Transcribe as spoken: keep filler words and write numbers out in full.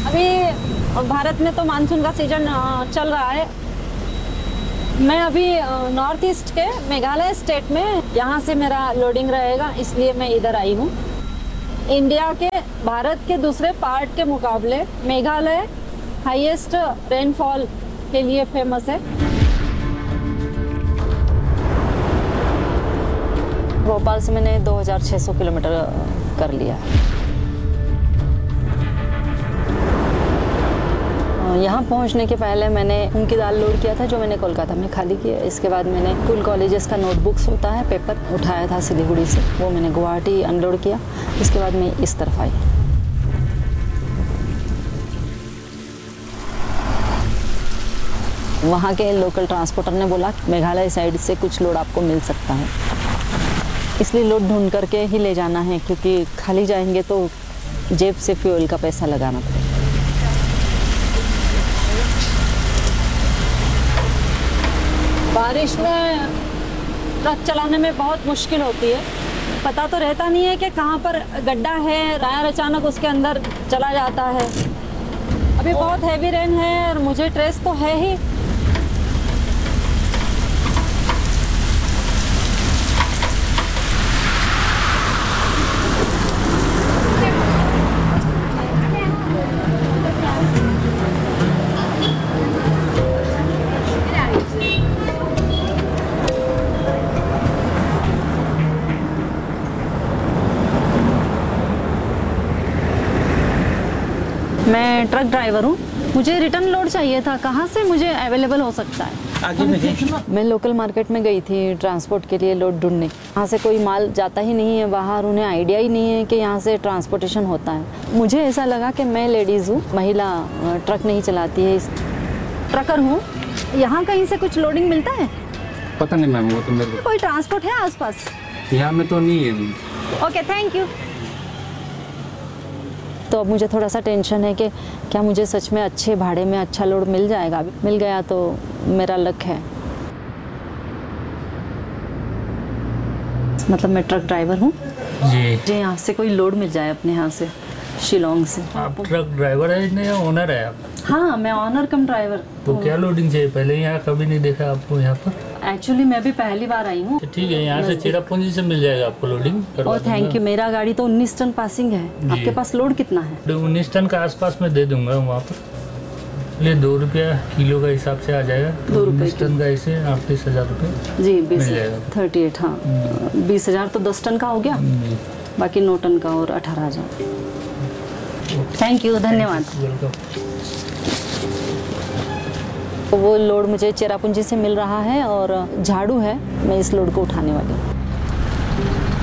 अभी भारत में तो मानसून का सीजन चल रहा है। मैं अभी नॉर्थ ईस्ट के मेघालय स्टेट में, यहाँ से मेरा लोडिंग रहेगा, इसलिए मैं इधर आई हूँ। इंडिया के, भारत के दूसरे पार्ट के मुकाबले मेघालय हाईएस्ट रेनफॉल के लिए फेमस है। भोपाल से मैंने दो हज़ार छह सौ किलोमीटर कर लिया। यहाँ पहुँचने के पहले मैंने मूंग की दाल लोड किया था, जो मैंने कोलकाता में खाली किया। इसके बाद मैंने स्कूल कॉलेजेस का नोटबुक्स होता है, पेपर उठाया था सिलीगुड़ी से, वो मैंने गुवाहाटी अनलोड किया। इसके बाद मैं इस तरफ आई। वहाँ के लोकल ट्रांसपोर्टर ने बोला मेघालय साइड से कुछ लोड आपको मिल सकता है, इसलिए लोड ढूंढ करके ही ले जाना है, क्योंकि खाली जाएंगे तो जेब से फ्यूल का पैसा लगाना पड़ेगा। बारिश में ट्रक चलाने में बहुत मुश्किल होती है। पता तो रहता नहीं है कि कहाँ पर गड्ढा है, टायर अचानक उसके अंदर चला जाता है। अभी बहुत हैवी रेन है और मुझे ट्रेस तो है ही। मैं ट्रक ड्राइवर हूँ, मुझे रिटर्न लोड चाहिए था। कहाँ से मुझे अवेलेबल हो सकता है? आगे में मैं लोकल मार्केट में गई थी ट्रांसपोर्ट के लिए लोड ढूंढने। यहाँ से कोई माल जाता ही नहीं है बाहर, उन्हें आइडिया ही नहीं है कि यहाँ से ट्रांसपोर्टेशन होता है। मुझे ऐसा लगा कि मैं लेडीज़ हूँ, महिला ट्रक नहीं चलाती है, ट्रकर हूँ। यहाँ कहीं से कुछ लोडिंग मिलता है? पता नहीं मैम, वो तो मेरे को कोई ट्रांसपोर्ट है आसपास? यहाँ में तो नहीं है। Okay, thank you. तो अब मुझे थोड़ा सा टेंशन है कि क्या मुझे सच में अच्छे भाड़े में अच्छा लोड मिल जाएगा। मिल गया तो मेरा लक है। मतलब मैं ट्रक ड्राइवर हूँ जी। जी, यहाँ से कोई लोड मिल जाए अपने यहाँ से, शिलोंग से। आप ट्रक ड्राइवर है या ओनर है आप? हाँ, मैं ऑनर कम ड्राइवर। तो क्या लोडिंग चाहिए? पहले यहाँ कभी नहीं देखा आपको यहाँ पर? एक्चुअली मैं भी पहली बार आई हूँ। ठीक है, यहाँ से चेरापूंजी से मिल जाएगा आपको लोडिंग। और थैंक यू। मेरा गाड़ी तो उन्नीस टन पासिंग है। आपके पास लोड कितना है? उन्नीस टन का आसपास में दे दूंगा वहाँ पर। ले दो रुपया किलो का हिसाब से आ जाएगा। दो रुपये उन्नीस टन का ऐसे अड़तीस हजार रुपये जी। बीस मिल जाएगा। थर्टी एट हाँ, बीस हजार तो दस टन का हो गया, बाकी नौ टन का और अठारह हजार। थैंक यू, धन्यवाद। वो लोड मुझे चेरापूंजी से मिल रहा है और झाड़ू है, मैं इस लोड को उठाने वाली हूँ।